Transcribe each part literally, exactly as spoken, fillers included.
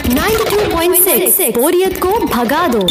Ninety two point six बोरियत को भगा दो।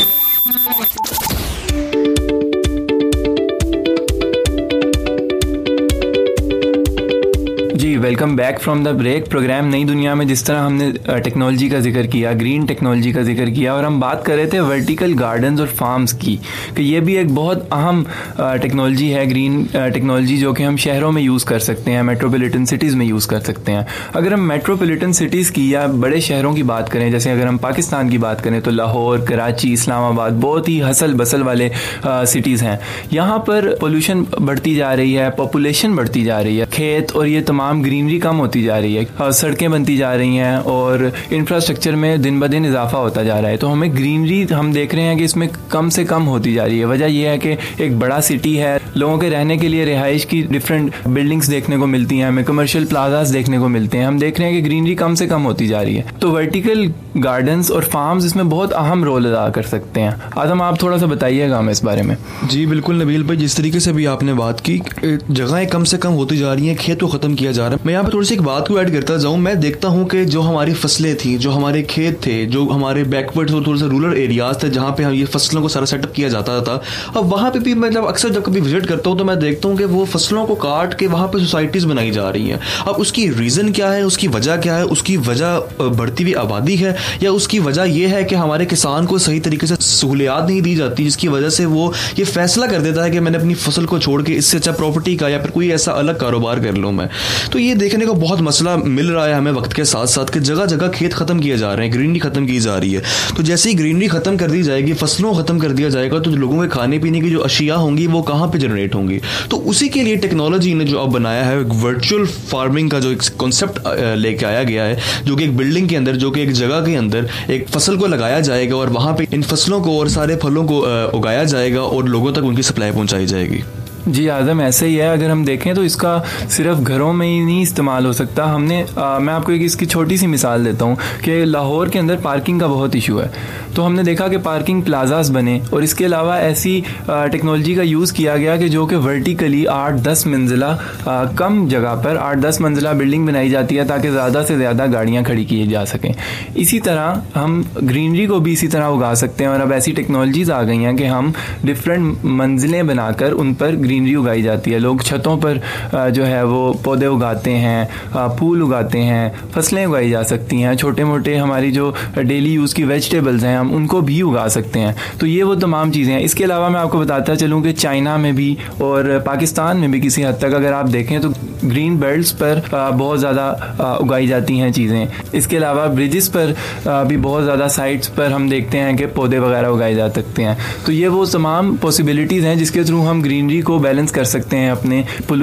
जी welcome back from the break. Programme नई दुनिया में जिस तरह हमने टेक्नोलॉजी का जिक्र किया, ग्रीन टेक्नोलॉजी का जिक्र किया, और हम बात कर रहे थे वर्टिकल गार्डन्स और फार्म्स की कि ये भी एक बहुत अहम टेक्नोलॉजी है, ग्रीन टेक्नोलॉजी, जो कि हम शहरों में यूज़ कर सकते हैं, मेट्रोपॉलिटन सिटीज़ में यूज़ कर सकते हैं। अगर हम मेट्रोपॉलिटन सिटीज़ की या बड़े शहरों की बात करें, जैसे अगर हम पाकिस्तान की बात करें तो लाहौर, कराची, इस्लामाबाद बहुत ही हसल बसल वाले सिटीज़ हैं। यहाँ पर पोल्यूशन बढ़ती जा रही है, पॉपुलेशन बढ़ती जा रही है, खेत और ये तमाम ग्रीनरी कम होती जा रही है, सड़कें बनती जा रही हैं और इंफ्रास्ट्रक्चर में दिन ब दिन इजाफा होता जा रहा है। तो हमें ग्रीनरी हम देख रहे हैं कि इसमें कम से कम होती जा रही है। वजह यह है कि एक बड़ा सिटी है, लोगों के रहने के लिए रिहाइश की डिफरेंट बिल्डिंग्स देखने को मिलती हैं, हमें कमर्शियल प्लाजास देखने को मिलते हैं। हम देख रहे हैं कि ग्रीनरी कम से कम होती जा रही है। तो वर्टिकल गार्डन्स और फार्म्स इसमें बहुत अहम रोल अदा कर सकते हैं। आदम, आप थोड़ा सा बताइएगा हमें इस बारे में। जी बिल्कुल नबील भाई, जिस तरीके से भी आपने बात की, जगहें कम से कम होती जा रही हैं, खेत को ख़त्म किया जा रहा है। मैं यहाँ पे थोड़ी सी एक बात को ऐड करता जाऊँ। मैं देखता हूँ कि जो हमारी फसलें थी, जो हमारे खेत थे, जो हमारे बैकवर्ड और थोड़े से रूरल एरियाज थे जहाँ पे हम ये फसलों को सारा सेटअप किया जाता था, अब वहाँ पे भी मैं जब अक्सर जब कभी विजिट करता हूँ तो मैं देखता हूँ कि वो फसलों को काट के वहाँ पे सोसाइटीज़ बनाई जा रही हैं। अब उसकी रीज़न क्या है, उसकी वजह क्या है? उसकी वजह बढ़ती हुई आबादी है या उसकी वजह यह है कि हमारे किसान को सही तरीके से सहूलियात नहीं दी जाती, जिसकी वजह से वो ये फैसला कर देता है कि मैंने अपनी फसल को छोड़ के इससे अच्छा प्रॉपर्टी का या फिर कोई ऐसा अलग कारोबार कर लूँ मैं। तो ये देखने को बहुत मसला मिल रहा है हमें वक्त के साथ साथ कि जगह जगह खेत खत्म किए जा रहे हैं, ग्रीनरी खत्म की जा रही है। तो जैसे ही ग्रीनरी खत्म कर दी जाएगी, फसलों को खत्म कर दिया जाएगा, तो लोगों के खाने पीने की जो अशिया होंगी वो कहाँ पे जनरेट होंगी? तो उसी के लिए टेक्नोलॉजी ने जो अब बनाया है, वर्चुअल फार्मिंग का जो एक कॉन्सेप्ट लेके आया गया है, जो कि एक बिल्डिंग के अंदर, जो कि एक जगह के अंदर एक फसल को लगाया जाएगा और वहाँ पे इन फसलों को और सारे फलों को उगाया जाएगा और लोगों तक उनकी सप्लाई पहुँचाई जाएगी। जी आज़म, ऐसे ही है। अगर हम देखें तो इसका सिर्फ घरों में ही नहीं इस्तेमाल हो सकता। हमने आ, मैं आपको एक इसकी छोटी सी मिसाल देता हूँ कि लाहौर के अंदर पार्किंग का बहुत इशू है। तो हमने देखा कि पार्किंग प्लाजास बने और इसके अलावा ऐसी टेक्नोलॉजी का यूज़ किया गया कि जो कि वर्टिकली आठ दस मंजिला कम जगह पर आठ दस मंजिला बिल्डिंग बनाई जाती है ताकि ज़्यादा से ज़्यादा गाड़ियाँ खड़ी की जा सकें। इसी तरह हम ग्रीनरी को भी इसी तरह उगा सकते हैं और अब ऐसी टेक्नोलॉजीज़ आ गई हैं कि हम डिफरेंट मंजिलें बनाकर उन पर ग्रीनरी उगाई जाती है। लोग छतों पर जो है वो पौधे उगाते हैं, फूल उगाते हैं, फसलें उगाई जा सकती हैं। छोटे मोटे हमारी जो डेली यूज़ की वेजिटेबल्स हैं हम उनको भी उगा सकते हैं। तो ये वो तमाम चीज़ें हैं। इसके अलावा मैं आपको बताता चलूँ कि चाइना में भी और पाकिस्तान में भी किसी हद तक अगर आप देखें तो ग्रीन बेल्ट्स पर बहुत ज़्यादा उगाई जाती हैं चीज़ें। इसके अलावा ब्रिजेस पर भी बहुत ज़्यादा साइट्स पर हम देखते हैं कि पौधे वगैरह उगाए जा सकते हैं। तो ये वो तमाम पॉसिबिलिटीज़ हैं जिसके थ्रू हम ग्रीनरी को बैलेंस कर सकते हैं अपने